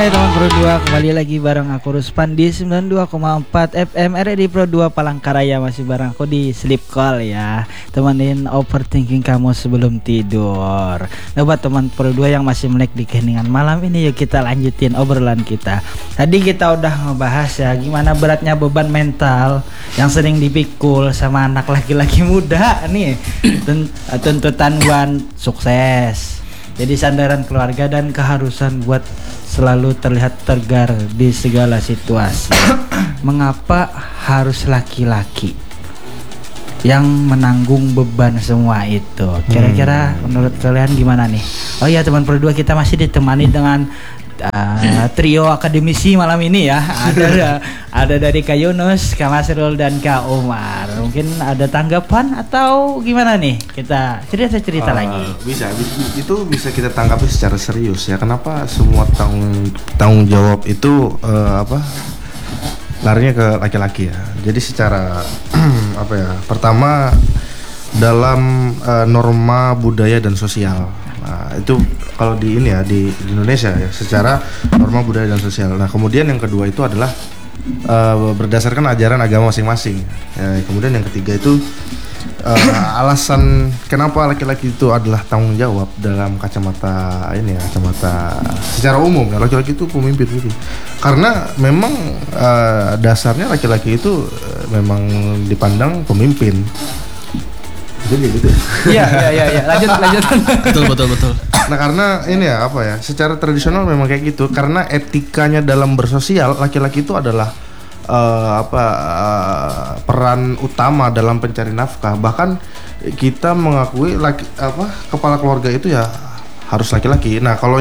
Hai teman Pro 2, kembali lagi bareng aku Ruspan di 92,4 FM RRI Pro 2 Palangkaraya. Masih bareng aku di Sleep Call ya, temenin overthinking kamu sebelum tidur. Nah buat teman Pro 2 yang masih melek di keheningan malam ini, yuk kita lanjutin obrolan kita. Tadi kita udah ngebahas ya gimana beratnya beban mental yang sering dipikul sama anak laki-laki muda nih. Tuntutan buat sukses, jadi sandaran keluarga dan keharusan buat selalu terlihat tegar di segala situasi. Mengapa harus laki-laki yang menanggung beban semua itu? Kira-kira menurut kalian gimana nih? Oh iya teman Pro 2, kita masih ditemani dengan trio akademisi malam ini ya. Ada dari Kak Yunus, Kak Masrul, dan Kak Umar. Mungkin ada tanggapan atau gimana nih? Kita cerita lagi. Itu bisa kita tanggapi secara serius ya. Kenapa semua tanggung jawab itu larinya ke laki-laki ya. Jadi secara pertama dalam norma budaya dan sosial. Nah, itu kalau di Indonesia ya, secara norma budaya dan sosial. Nah, kemudian yang kedua itu adalah berdasarkan ajaran agama masing-masing. Ya, kemudian yang ketiga itu alasan kenapa laki-laki itu adalah tanggung jawab dalam kacamata secara umum ya, laki-laki itu pemimpin gitu. Karena memang dasarnya laki-laki itu memang dipandang pemimpin. Jadi gitu. Iya. Lanjut. Betul. Nah, karena secara tradisional memang kayak gitu. Karena etikanya dalam bersosial, laki-laki itu adalah peran utama dalam pencari nafkah. Bahkan kita mengakui kepala keluarga itu ya harus laki-laki. Nah, kalau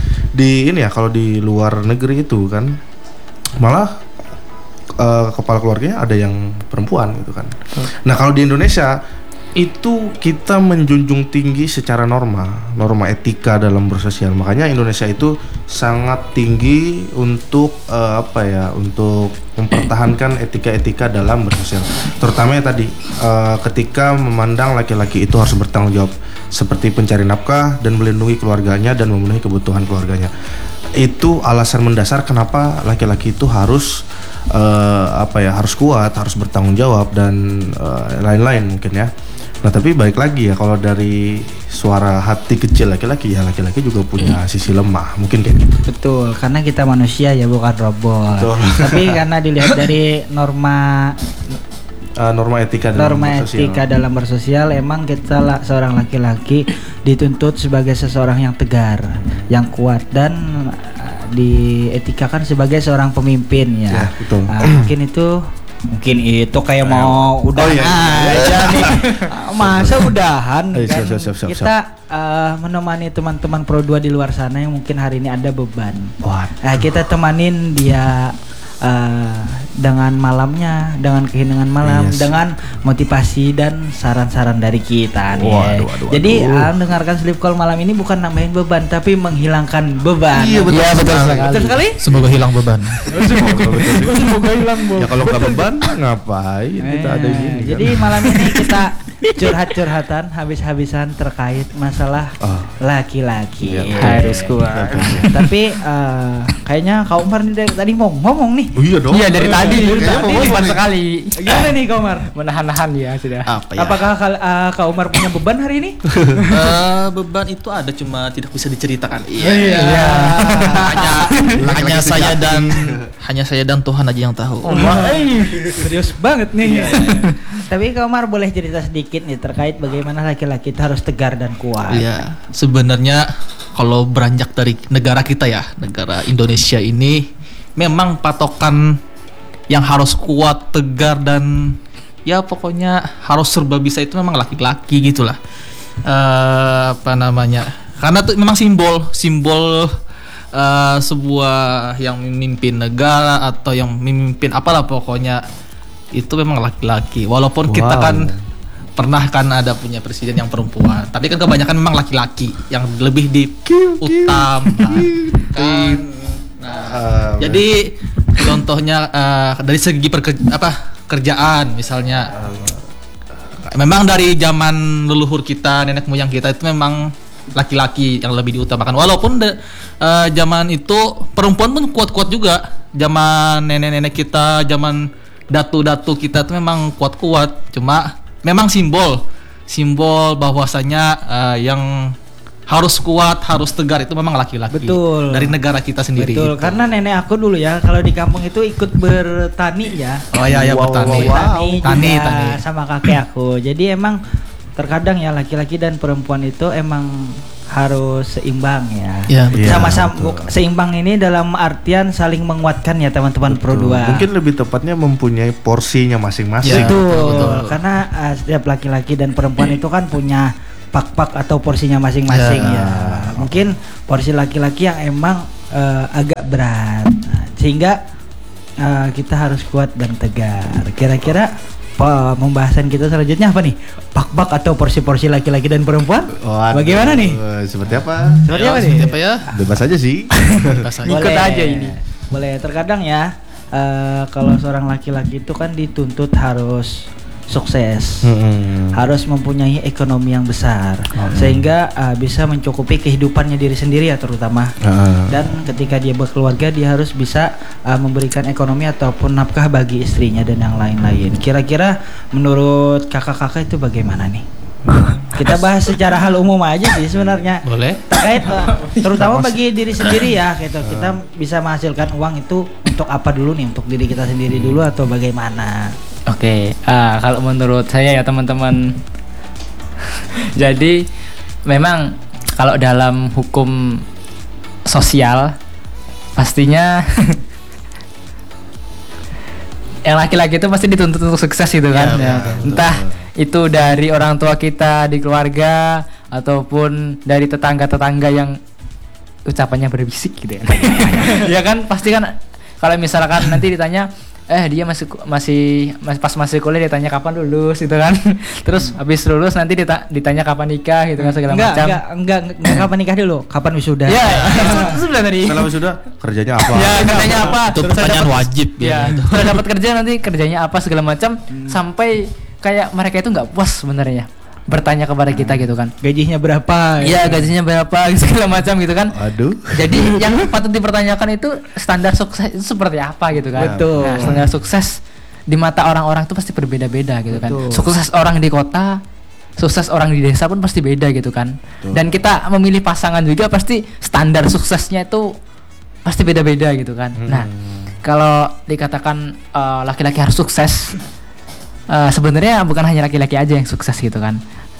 di luar negeri itu kan malah kepala keluarganya ada yang perempuan gitu kan. Nah, kalau di Indonesia itu kita menjunjung tinggi secara norma etika dalam bersosial. Makanya Indonesia itu sangat tinggi untuk untuk mempertahankan etika-etika dalam bersosial. Terutama tadi ketika memandang laki-laki itu harus bertanggung jawab seperti pencari nafkah dan melindungi keluarganya dan memenuhi kebutuhan keluarganya. Itu alasan mendasar kenapa laki-laki itu harus harus kuat, harus bertanggung jawab dan lain-lain mungkin ya. Nah, tapi balik lagi ya, kalau dari suara hati kecil laki-laki juga punya sisi lemah, mungkin kayak gitu. Betul, karena kita manusia ya, bukan robot. Betul. Tapi karena dilihat dari norma etika dalam bersosial, emang kita seorang laki-laki dituntut sebagai seseorang yang tegar, yang kuat, dan dietikakan sebagai seorang pemimpin ya. Betul. Mungkin itu kayak mau udahan aja nih. Masa udahan kan? Siap. Kita menemani teman-teman Pro 2 di luar sana yang mungkin hari ini ada beban. Kita temanin dia dengan malamnya, dengan keheningan malam, dengan motivasi dan saran-saran dari kita nih. Jadi mendengarkan Sleep Call malam ini bukan nambahin beban, tapi menghilangkan beban. Iya betul sekali. Semoga hilang beban. Semoga hilang beban. Ya kalau nggak beban ngapain kita ada gini. Jadi malam ini kita curhat-curhatan habis-habisan terkait masalah laki-laki. Harus kuat. Tapi kayaknya Kak Umar nih tadi mau ngomong nih. Oh iya dong. Iya dari tadi kuat sekali. Gimana nih Kak Umar? Menahan ya sudah. Apakah Kak Umar punya beban hari ini? Beban itu ada, cuma tidak bisa diceritakan. Iya. hanya saya dan Tuhan aja yang tahu. Serius banget nih. Tapi Kak Umar boleh cerita sedikit nih terkait bagaimana laki-laki itu harus tegar dan kuat. Iya, sebenarnya kalau beranjak dari negara kita ya, negara Indonesia ini memang patokan yang harus kuat, tegar, dan ya pokoknya harus serba bisa itu memang laki-laki gitulah. Karena itu memang simbol sebuah yang memimpin negara atau yang memimpin apalah pokoknya itu memang laki-laki. Walaupun kita kan pernah kan ada punya presiden yang perempuan, tapi kan kebanyakan memang laki-laki yang lebih diutamakan. Jadi contohnya dari segi kerjaan misalnya, memang dari zaman leluhur kita, nenek moyang kita itu memang laki-laki yang lebih diutamakan. Walaupun zaman itu perempuan pun kuat-kuat juga. Zaman nenek-nenek kita, zaman datu-datu kita tuh memang kuat-kuat. Cuma memang simbol bahwasanya yang harus kuat, harus tegar itu memang laki-laki. Betul. Dari negara kita sendiri. Betul, gitu. karena nenek aku dulu ya kalau di kampung itu ikut bertani ya. Oh iya, bertani. Tani juga Tani. sama kakek aku. Jadi emang terkadang ya laki-laki dan perempuan itu emang harus seimbang ya. Iya, betul. Sama-sama seimbang ini dalam artian saling menguatkan ya teman-teman Pro 2. Mungkin lebih tepatnya mempunyai porsinya masing-masing. Betul. Karena setiap laki-laki dan perempuan itu kan punya pak-pak atau porsinya masing-masing ya. Mungkin porsi laki-laki yang emang agak berat. Sehingga kita harus kuat dan tegar. Kira-kira pembahasan kita selanjutnya apa nih? Pak-pak atau porsi-porsi laki-laki dan perempuan? Bagaimana nih? Seperti apa? Seperti apa nih? Apa ya? Bebas aja sih. Ikut aja ini. Boleh. Terkadang ya kalau seorang laki-laki itu kan dituntut harus sukses, harus mempunyai ekonomi yang besar, sehingga bisa mencukupi kehidupannya diri sendiri ya terutama. Dan ketika dia berkeluarga dia harus bisa memberikan ekonomi ataupun nafkah bagi istrinya dan yang lain-lain. Kira-kira menurut kakak-kakak itu bagaimana nih? Kita bahas secara hal umum aja sih sebenarnya. Boleh. Terkait terutama bagi diri sendiri ya gitu. Kita bisa menghasilkan uang itu untuk apa dulu nih? Untuk diri kita sendiri dulu atau bagaimana? Oke, kalau menurut saya ya teman-teman, jadi memang kalau dalam hukum sosial pastinya yang laki-laki itu pasti dituntut untuk sukses gitu kan. Entah itu dari orang tua kita di keluarga ataupun dari tetangga-tetangga yang ucapannya berbisik gitu ya. Ya kan pasti kan kalau misalkan nanti ditanya dia masih kuliah ditanya kapan lulus gitu kan. Terus habis lulus nanti ditanya kapan nikah gitu kan segala macam. Enggak kapan nikah dulu, kapan wisuda. Ya, sudah tadi. Kalau sudah kerjanya apa? Ya, kerjanya apa? Itu pertanyaan wajib ya. gitu. Sudah dapat kerja nanti kerjanya apa segala macam sampai kayak mereka itu nggak puas sebenarnya bertanya kepada kita gitu kan. Gajinya berapa? Iya, gajinya berapa segala macam gitu kan. Aduh. Jadi yang patut dipertanyakan itu standar sukses itu seperti apa gitu kan. Betul. Nah, standar sukses di mata orang-orang itu pasti berbeda-beda gitu kan. Betul. Sukses orang di kota, sukses orang di desa pun pasti beda gitu kan. Betul. Dan kita memilih pasangan juga pasti standar suksesnya itu pasti beda-beda gitu kan. Nah, kalau dikatakan laki-laki harus sukses, sebenarnya bukan hanya laki-laki aja yang sukses gitu kan.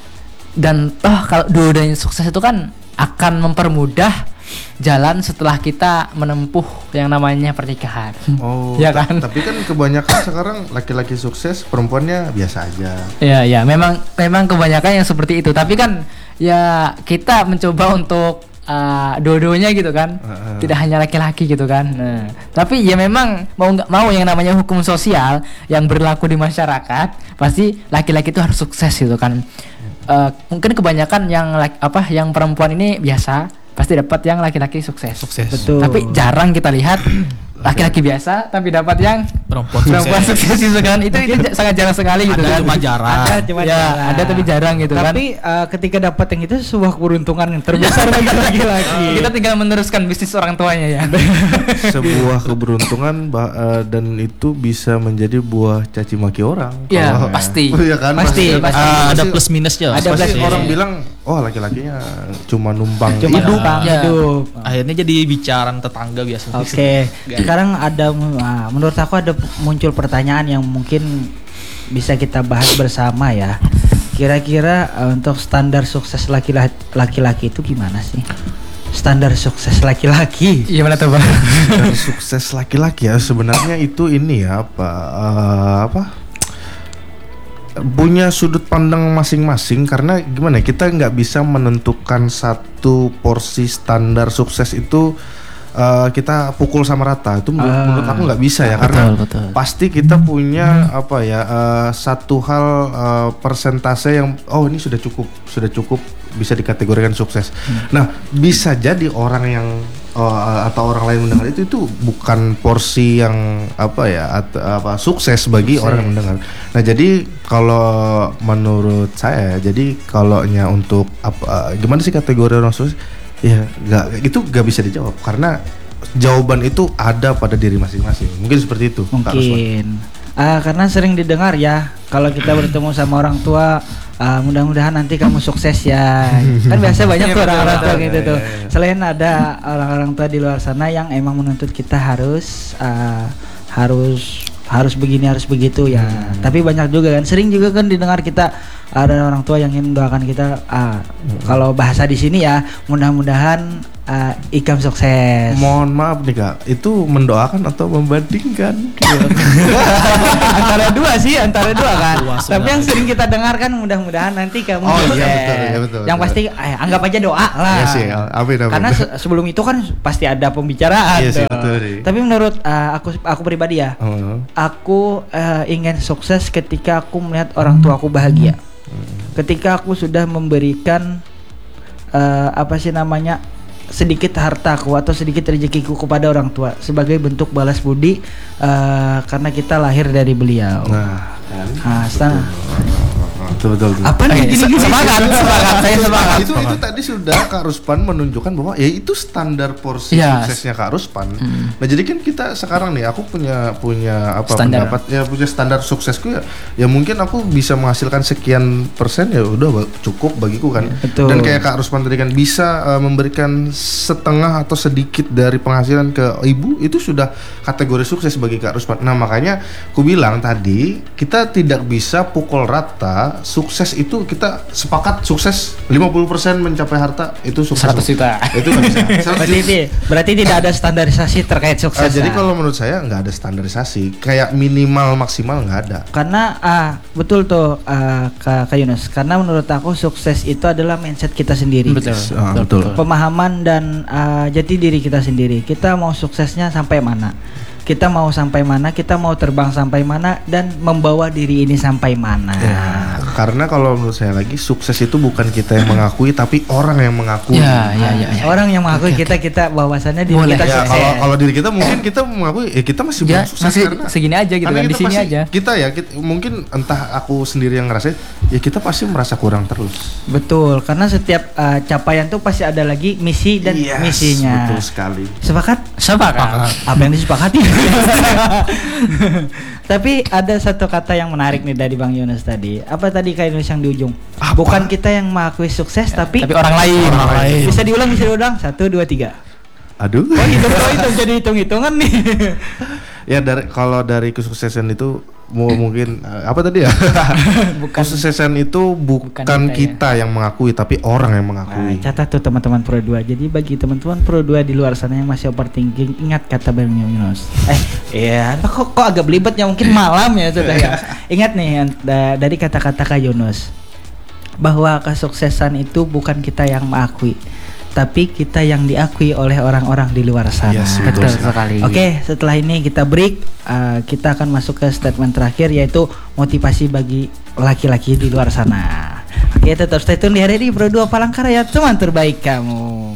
Dan kalau dua-duanya sukses itu kan akan mempermudah jalan setelah kita menempuh yang namanya pernikahan. Oh, ya kan? Tapi kan kebanyakan sekarang laki-laki sukses, perempuannya biasa aja. Ya, memang kebanyakan yang seperti itu. Tapi kan ya kita mencoba untuk dua-duanya gitu kan. Tidak hanya laki-laki gitu kan. Nah, tapi ya memang mau nggak mau yang namanya hukum sosial yang berlaku di masyarakat pasti laki-laki itu harus sukses gitu kan. Mungkin kebanyakan yang perempuan ini biasa pasti dapat yang laki-laki sukses. Betul. Tapi jarang kita lihat laki-laki biasa tapi dapat yang perempuan sukses gitu kan. Itu sangat jarang sekali gitu ada kan. cuma jarang. Ada tapi jarang gitu kan. Tapi ketika dapat yang itu sebuah keberuntungan yang terbesar bagi laki-laki. Kita tinggal meneruskan bisnis orang tuanya ya. Sebuah keberuntungan dan itu bisa menjadi buah caci maki orang. Ya, Kalau- pasti. Iya kan? Pasti. Ada plus minusnya. Ada Pasti plus orang minusnya. bilang, oh laki-lakinya cuma numpang Cuma hidup. numpang Ya. hidup. Akhirnya jadi bicaraan tetangga biasa. Oke. Sekarang ada menurut aku ada muncul pertanyaan yang mungkin bisa kita bahas bersama ya. Kira-kira untuk standar sukses laki-laki itu gimana sih? Standar sukses laki-laki. Gimana tuh, Bang? Dan sukses laki-laki ya sebenarnya itu ini ya apa punya sudut pandang masing-masing karena gimana ya, kita nggak bisa menentukan satu porsi standar sukses itu kita pukul sama rata itu menurut aku nggak bisa ya karena betul. pasti kita punya apa ya satu hal persentase yang ini sudah cukup bisa dikategorikan sukses. Nah bisa jadi orang yang atau orang lain mendengar itu bukan porsi yang sukses bagi orang yang mendengar. Nah jadi kalau menurut saya, jadi kalaunya untuk gimana sih kategori orang sukses? Ya gak bisa dijawab karena jawaban itu ada pada diri masing-masing. Mungkin seperti itu. Mungkin karena sering didengar ya kalau kita bertemu sama orang tua, mudah-mudahan nanti kamu sukses ya. Kan biasa banyak tuh orang-orang tua gitu tuh. Selain ada orang-orang tua di luar sana yang emang menuntut kita harus begini harus begitu ya. Tapi banyak juga kan, sering juga kan didengar kita ada orang tua yang ingin mendoakan kita. Kalau bahasa di sini ya, mudah-mudahan Ikam sukses. Mohon maaf nih Kak, itu mendoakan atau membandingkan? antara dua kan. Tapi yang sering kita dengarkan mudah-mudahan nanti kamu sukses. Iya betul. Yang pasti anggap aja doa lah. Iya sih, amin. Karena sebelum itu kan pasti ada pembicaraan. Iya sih, betul. Tapi menurut aku pribadi ya, aku ingin sukses ketika aku melihat orang tua aku bahagia. Ketika aku sudah memberikan sedikit hartaku atau sedikit rezekiku kepada orang tua sebagai bentuk balas budi karena kita lahir dari beliau. Betul. Apa nih? Semangat. Saya semangat. Itu tadi sudah Kak Ruspan menunjukkan bahwa ya itu standar porsi suksesnya Kak Ruspan. Nah jadi kan kita sekarang nih, aku punya pendapat ya, punya standar suksesku ya mungkin aku bisa menghasilkan sekian persen ya udah cukup bagiku kan. Betul. Dan kayak Kak Ruspan tadi kan bisa memberikan setengah atau sedikit dari penghasilan ke ibu, itu sudah kategori sukses bagi Kak Ruspan. Nah makanya aku bilang tadi kita tidak bisa pukul rata. Sukses itu kita sepakat sukses 50% mencapai harta itu sukses 100 juta. Itu nggak bisa. Berarti tidak ada standarisasi terkait sukses. Jadi kalau menurut saya nggak ada standarisasi, kayak minimal maksimal nggak ada. Karena betul tuh Kak Yunus. Karena menurut aku sukses itu adalah mindset kita sendiri. Betul. Pemahaman dan jati diri kita sendiri. Kita mau suksesnya sampai mana? Kita mau sampai mana, kita mau terbang sampai mana, dan membawa diri ini sampai mana. Ya, karena kalau menurut saya lagi, sukses itu bukan kita yang mengakui, tapi orang yang mengakui. Ya. Orang yang mengakui kita bahwasannya diri kita sukses. Kalau diri kita mungkin kita mengakui, kita masih belum sukses masih karena segini aja gitu kan, di sini aja. Kita mungkin entah aku sendiri yang ngerasain, ya kita pasti merasa kurang terus. Betul, karena setiap capaian tuh pasti ada lagi misi dan misinya. Betul sekali. Sepakat? Apa yang disepakati? Tapi ada satu kata yang menarik nih dari Bang Yunus tadi. Apa tadi Kak Yunus yang di ujung? Bukan kita yang mengakui sukses, tapi orang lain. Bisa diulang? 1, 2, 3. Aduh. Itu jadi hitung-hitungan nih. Ya kalau dari kesuksesan itu mungkin apa tadi ya? Kesuksesan itu bukan kita yang mengakui, tapi orang yang mengakui. Catat tuh teman-teman Pro 2. Jadi bagi teman-teman Pro 2 di luar sana yang masih overthinking, ingat kata Bang Yunus. Kok agak belibet ya, mungkin malam ya sudah ya. Ingat nih dari kata-kata Kak Yunus, bahwa kesuksesan itu bukan kita yang mengakui, tapi kita yang diakui oleh orang-orang di luar sana. Yes, betul sekali. Oke, setelah ini kita break. Kita akan masuk ke statement terakhir, yaitu motivasi bagi laki-laki di luar sana. Oke, tetap stay tune di RRI Pro 2 Palangkaraya, teman terbaik kamu.